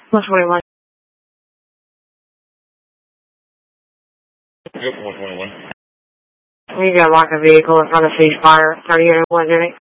121. Go for 121. We need to lock a vehicle in front of ceasefire. 30 unit 1 unit.